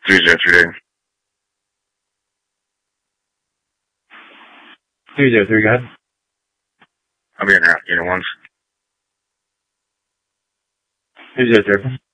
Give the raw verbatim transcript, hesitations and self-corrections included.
three zero three. three zero three, go ahead. I'll be in there after unit ones. three zero three.